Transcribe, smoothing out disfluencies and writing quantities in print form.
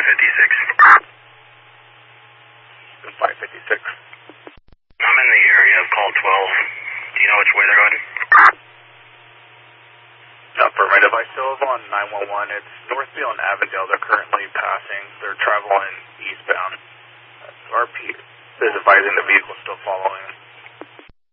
556. I'm in the area of call 12. Do you know which way they're going? Affirmative. I still have on 911. It's Northfield and Avondale. They're currently passing. They're traveling eastbound. RP is advising the vehicle still following.